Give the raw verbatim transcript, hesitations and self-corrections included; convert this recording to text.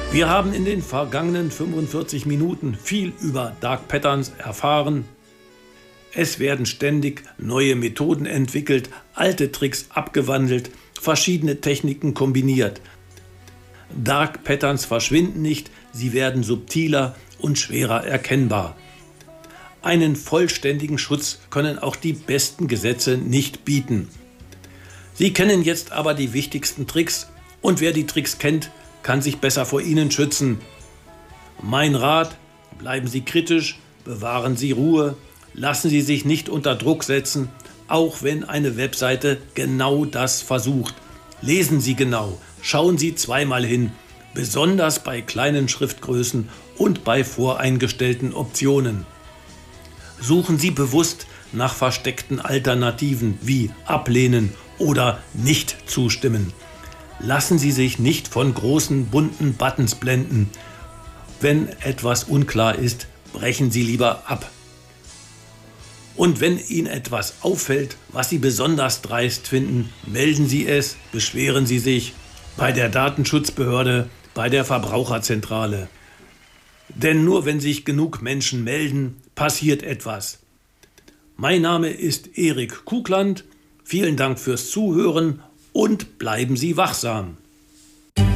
Wir haben in den vergangenen fünfundvierzig Minuten viel über Dark Patterns erfahren. Es werden ständig neue Methoden entwickelt, alte Tricks abgewandelt, verschiedene Techniken kombiniert. Dark Patterns verschwinden nicht, sie werden subtiler und schwerer erkennbar. Einen vollständigen Schutz können auch die besten Gesetze nicht bieten. Sie kennen jetzt aber die wichtigsten Tricks und wer die Tricks kennt, kann sich besser vor ihnen schützen. Mein Rat: Bleiben Sie kritisch, bewahren Sie Ruhe, lassen Sie sich nicht unter Druck setzen, auch wenn eine Webseite genau das versucht. Lesen Sie genau, schauen Sie zweimal hin, besonders bei kleinen Schriftgrößen und bei voreingestellten Optionen. Suchen Sie bewusst nach versteckten Alternativen wie ablehnen oder nicht zustimmen. Lassen Sie sich nicht von großen bunten Buttons blenden. Wenn etwas unklar ist, brechen Sie lieber ab. Und wenn Ihnen etwas auffällt, was Sie besonders dreist finden, melden Sie es, beschweren Sie sich bei der Datenschutzbehörde, bei der Verbraucherzentrale. Denn nur wenn sich genug Menschen melden, passiert etwas. Mein Name ist Erik Kugland. Vielen Dank fürs Zuhören und bleiben Sie wachsam.